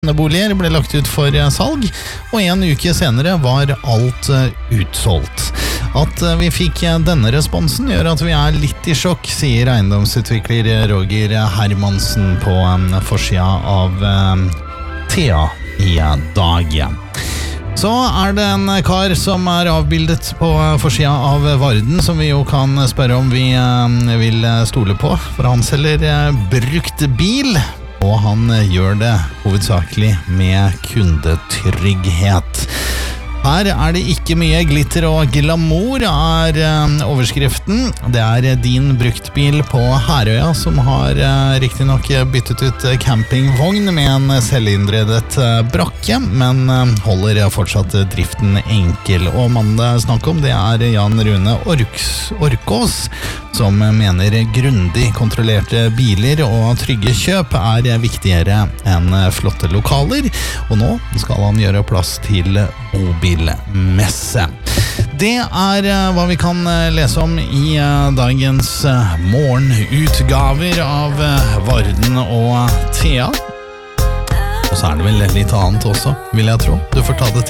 Boliger ble lagt ut for salg, og en uke senere var alt utsolgt. At vi fikk denne responsen gjør at vi litt i sjokk, sier eiendomsutvikler Roger Hermansen på forsida av Thea i dag. Så det en kar som avbildet på forsida av Varden, som vi jo kan spørre om vi vil stole på, for han selger brukt bil. Og han gjør det hovedsakelig med kundetrygghet. Her det ikke mye glitter og glamour, overskriften. Det din bruktbil på Herøya som har riktig nok byttet ut campingvogn med en selvinnredet brakke, men holder fortsatt driften enkel. Og mannen det snakk om, det Jan Rune Orkås, som mener grundig kontrollerte biler og trygge kjøp viktigere enn flotte lokaler, og nå skal han gjøre plass til bobilmesse. Det hva vi kan lese om i dagens morgenutgaver av Varden og Thea. Og så det vel litt annet også, vil jeg tro. Du får ta det